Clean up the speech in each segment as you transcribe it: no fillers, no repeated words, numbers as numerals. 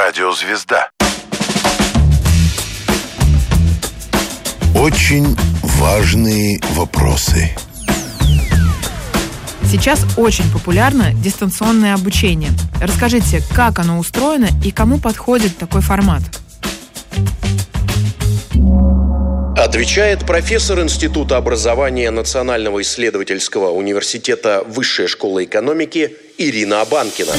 Радиозвезда. Очень важные вопросы. Сейчас очень популярно дистанционное обучение. Расскажите, как оно устроено и кому подходит такой формат? Отвечает профессор Института образования Национального исследовательского университета Высшая школа экономики Ирина Абанкина.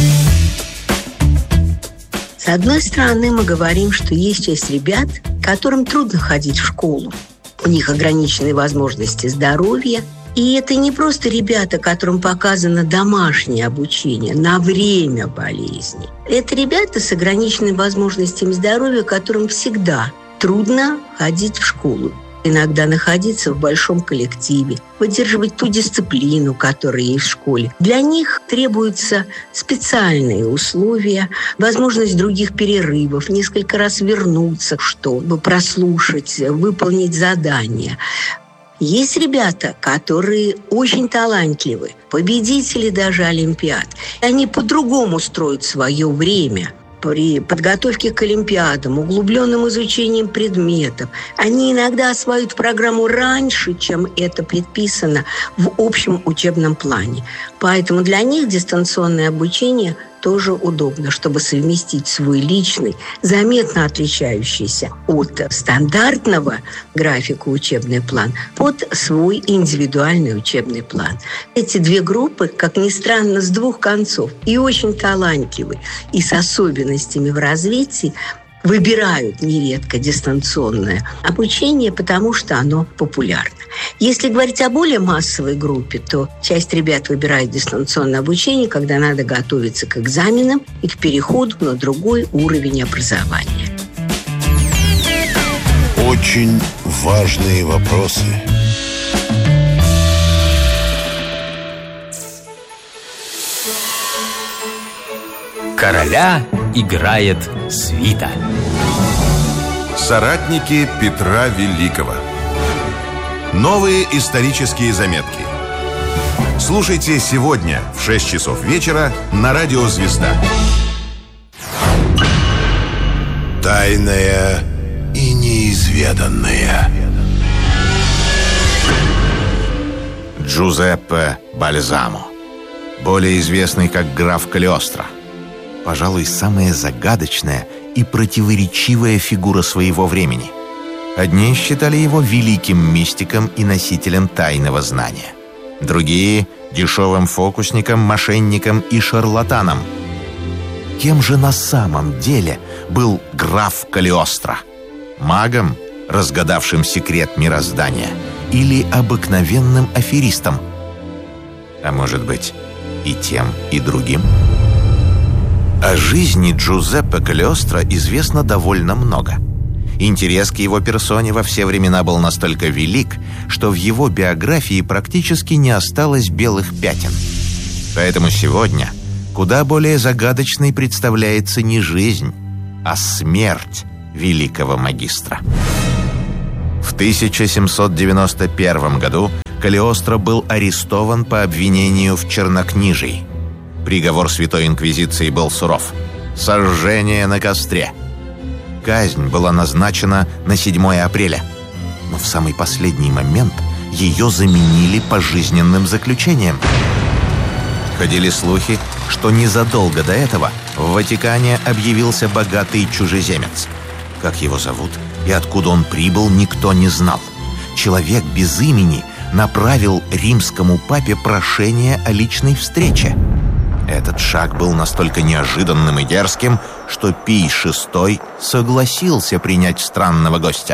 С одной стороны, мы говорим, что есть часть ребят, которым трудно ходить в школу. У них ограниченные возможности здоровья. И это не просто ребята, которым показано домашнее обучение на время болезни. Это ребята с ограниченными возможностями здоровья, которым всегда трудно ходить в школу. Иногда находиться в большом коллективе, поддерживать ту дисциплину, которая есть в школе. Для них требуются специальные условия, возможность других перерывов, несколько раз вернуться, чтобы прослушать, выполнить задания. Есть ребята, которые очень талантливы, победители даже олимпиад. Они по-другому строят свое время. При подготовке к олимпиадам, углубленным изучением предметов, они иногда осваивают программу раньше, чем это предписано в общем учебном плане. Поэтому для них дистанционное обучение тоже удобно, чтобы совместить свой личный, заметно отличающийся от стандартного графика учебный план под свой индивидуальный учебный план. Эти две группы, как ни странно, с двух концов и очень талантливы, и с особенностями в развитии, выбирают нередко дистанционное обучение, потому что оно популярно. Если говорить о более массовой группе, то часть ребят выбирает дистанционное обучение, когда надо готовиться к экзаменам и к переходу на другой уровень образования. Очень важные вопросы. Короля играет свита. Соратники Петра Великого. Новые исторические заметки. Слушайте сегодня в 6 часов вечера на Радио Звезда. Тайное и неизведанное. Джузеппе Бальзамо, более известный как граф Калиостро. Пожалуй, самая загадочная и противоречивая фигура своего времени. Одни считали его великим мистиком и носителем тайного знания. Другие – дешевым фокусником, мошенником и шарлатаном. Кем же на самом деле был граф Калиостро? Магом, разгадавшим секрет мироздания, или обыкновенным аферистом? А может быть, и тем, и другим? О жизни Джузеппе Калиостро известно довольно много. Интерес к его персоне во все времена был настолько велик, что в его биографии практически не осталось белых пятен. Поэтому сегодня куда более загадочной представляется не жизнь, а смерть великого магистра. В 1791 году Калиостро был арестован по обвинению в чернокнижии. Приговор Святой Инквизиции был суров – сожжение на костре. Казнь была назначена на 7 апреля, но в самый последний момент ее заменили пожизненным заключением. Ходили слухи, что незадолго до этого в Ватикане объявился богатый чужеземец. Как его зовут и откуда он прибыл, никто не знал. Человек без имени направил римскому папе прошение о личной встрече. Этот шаг был настолько неожиданным и дерзким, что Пий VI согласился принять странного гостя.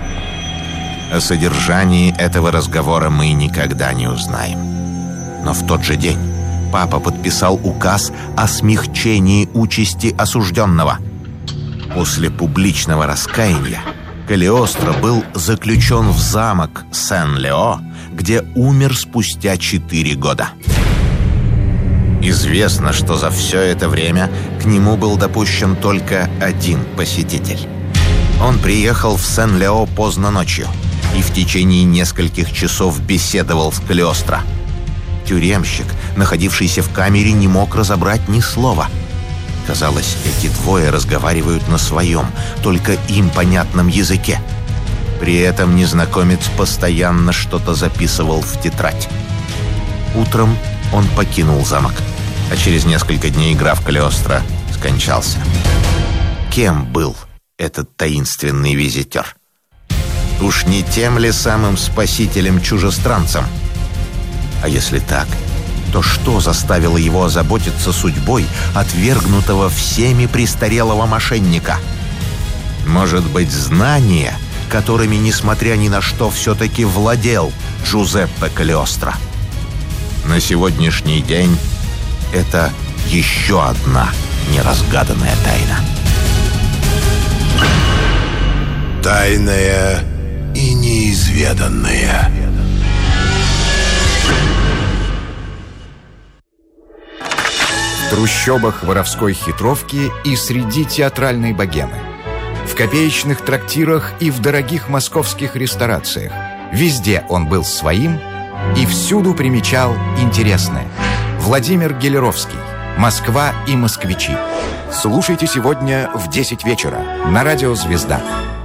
О содержании этого разговора мы никогда не узнаем. Но в тот же день папа подписал указ о смягчении участи осужденного. После публичного раскаяния Калиостро был заключен в замок Сен-Лео, где умер спустя 4 года. Известно, что за все это время к нему был допущен только один посетитель. Он приехал в Сен-Лео поздно ночью и в течение нескольких часов беседовал с Калиостро. Тюремщик, находившийся в камере, не мог разобрать ни слова. Казалось, эти двое разговаривают на своем, только им понятном языке. При этом незнакомец постоянно что-то записывал в тетрадь. Утром он покинул замок, а через несколько дней граф Калиостро скончался. Кем был этот таинственный визитер? Уж не тем ли самым спасителем-чужестранцем? А если так, то что заставило его озаботиться судьбой отвергнутого всеми престарелого мошенника? Может быть, знания, которыми, несмотря ни на что, все-таки владел Джузеппе Калиостро? На сегодняшний день это еще одна неразгаданная тайна. Тайная и неизведанная. В трущобах воровской хитровки и среди театральной богемы, в копеечных трактирах и в дорогих московских ресторациях. Везде он был своим и всюду примечал интересное. Владимир Гелеровский. «Москва и москвичи». Слушайте сегодня в 10 вечера на радио «Звезда».